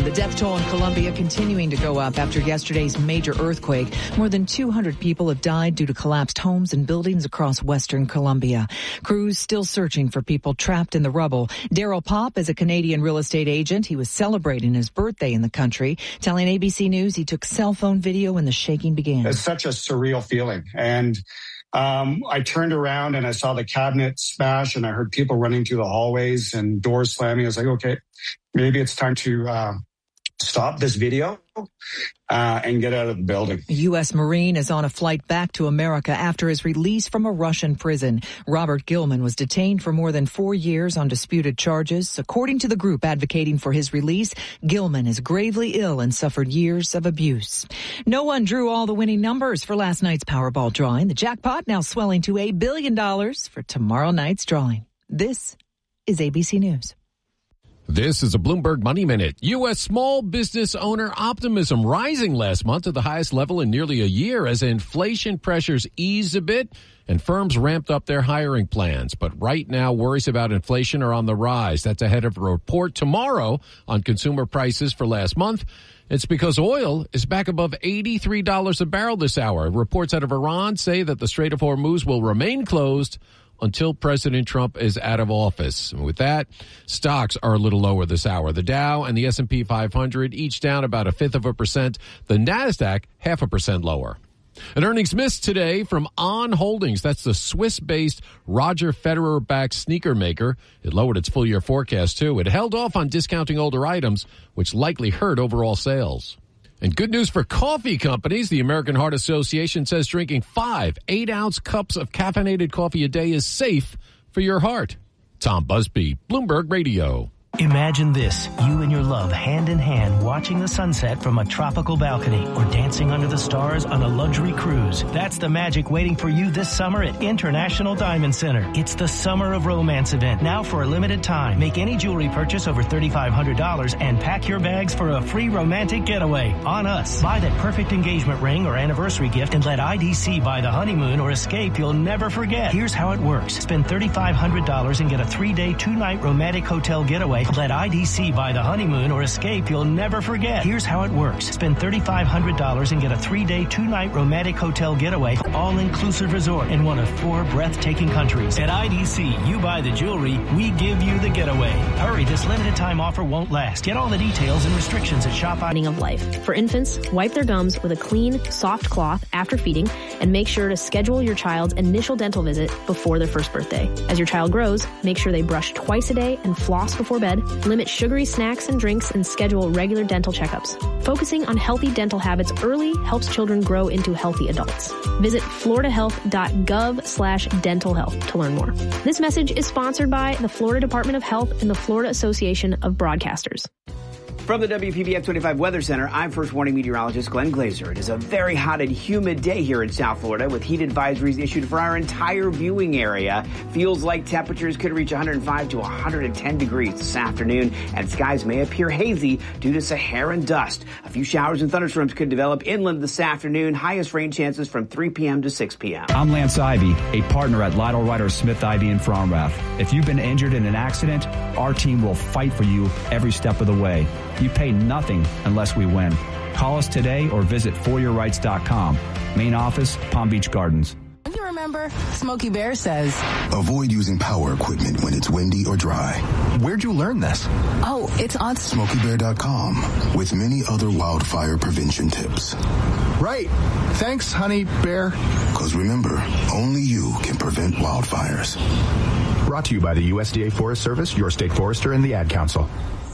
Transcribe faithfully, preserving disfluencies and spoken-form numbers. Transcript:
The death toll in Colombia continuing to go up after yesterday's major earthquake. More than two hundred people have died due to collapsed homes and buildings across western Colombia. Crews still searching for people trapped in the rubble. Daryl Pop is a Canadian real estate agent. He was celebrating his birthday in the country, telling A B C News he took cell phone video when the shaking began. It's such a surreal feeling. And Um, I turned around and I saw the cabinet smash and I heard people running through the hallways and doors slamming. I was like, okay, maybe it's time to uh, stop this video uh, and get out of the building. A U S Marine is on a flight back to America after his release from a Russian prison. Robert Gilman was detained for more than four years on disputed charges. According to the group advocating for his release, Gilman is gravely ill and suffered years of abuse. No one drew all the winning numbers for last night's Powerball drawing. The jackpot now swelling to a billion dollars for tomorrow night's drawing. This is A B C News. This is a Bloomberg Money Minute. U S small business owner optimism rising last month to the highest level in nearly a year as inflation pressures eased a bit and firms ramped up their hiring plans. But right now, worries about inflation are on the rise. That's ahead of a report tomorrow on consumer prices for last month. It's because oil is back above eighty-three dollars a barrel this hour. Reports out of Iran say that the Strait of Hormuz will remain closed until President Trump is out of office. And with that, stocks are a little lower this hour. The Dow and the S and P five hundred each down about a fifth of a percent. The NASDAQ half a percent lower. An earnings miss today from On Holdings. That's the Swiss-based Roger Federer-backed sneaker maker. It lowered its full-year forecast, too. It held off on discounting older items, which likely hurt overall sales. And good news for coffee companies. The American Heart Association says drinking five eight-ounce cups of caffeinated coffee a day is safe for your heart. Tom Busby, Bloomberg Radio. Imagine this, you and your love hand in hand watching the sunset from a tropical balcony or dancing under the stars on a luxury cruise. That's the magic waiting for you this summer at International Diamond Center. It's the Summer of Romance event, now for a limited time. Make any jewelry purchase over three thousand five hundred dollars and pack your bags for a free romantic getaway on us. Buy that perfect engagement ring or anniversary gift and let I D C buy the honeymoon or escape you'll never forget. Here's how it works. Spend three thousand five hundred dollars and get a three-day, two-night romantic hotel getaway. Let I D C buy the honeymoon or escape you'll never forget. Here's how it works. Spend three thousand five hundred dollars and get a three-day, two-night romantic hotel getaway, all-inclusive resort in one of four breathtaking countries. At I D C, you buy the jewelry, we give you the getaway. Hurry, this limited time offer won't last. Get all the details and restrictions at Shop I D C. Of life. For infants, wipe their gums with a clean, soft cloth after feeding and make sure to schedule your child's initial dental visit before their first birthday. As your child grows, make sure they brush twice a day and floss before bed. Limit sugary snacks and drinks and schedule regular dental checkups. Focusing on healthy dental habits early helps children grow into healthy adults. Visit floridahealth.gov slash dental health to learn more. This message is sponsored by the Florida Department of Health and the Florida Association of Broadcasters. From the W P B F twenty-five Weather Center, I'm First Warning Meteorologist Glenn Glazer. It is a very hot and humid day here in South Florida with heat advisories issued for our entire viewing area. Feels like temperatures could reach one hundred five to one hundred ten degrees this afternoon, and skies may appear hazy due to Saharan dust. A few showers and thunderstorms could develop inland this afternoon. Highest rain chances from three p.m. to six p.m. I'm Lance Ivy, a partner at Lytle Ryder Smith Ivy in Fromrath. If you've been injured in an accident, our team will fight for you every step of the way. You pay nothing unless we win. Call us today or visit for your rights dot com. Main office, Palm Beach Gardens. You remember, Smokey Bear says, avoid using power equipment when it's windy or dry. Where'd you learn this? Oh, it's on Smokey Bear dot com with many other wildfire prevention tips. Right. Thanks, honey bear. Because remember, only you can prevent wildfires. Brought to you by the U S D A Forest Service, your state forester, and the Ad Council.